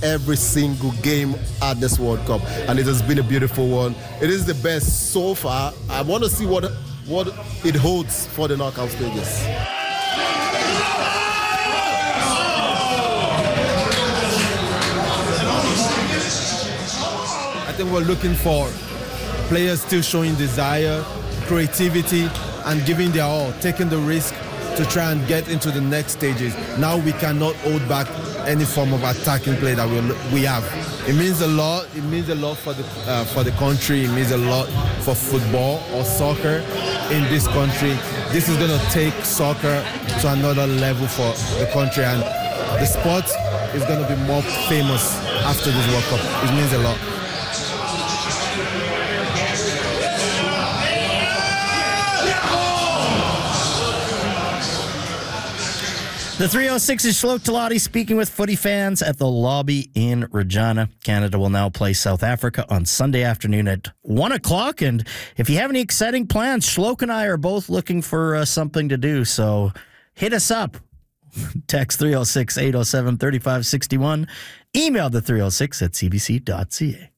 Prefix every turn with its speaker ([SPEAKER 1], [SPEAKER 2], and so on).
[SPEAKER 1] every single game at this World Cup, and it has been a beautiful one. It is the best so far. I want to see what it holds for the knockout stages.
[SPEAKER 2] I think we're looking for players still showing desire, creativity, and giving their all, taking the risk to try and get into the next stages. Now we cannot hold back any form of attacking play that we have. It means a lot. It means a lot for the country. It means a lot for football or soccer in this country. This is going to take soccer to another level for the country, and the sport is going to be more famous after this World Cup. It means a lot.
[SPEAKER 3] The 306 is Shloke Talati speaking with footy fans at the lobby in Regina. Canada will now play South Africa on Sunday afternoon at 1 o'clock. And if you have any exciting plans, Shloke and I are both looking for something to do. So hit us up. Text 306-807-3561. Email the 306 at cbc.ca.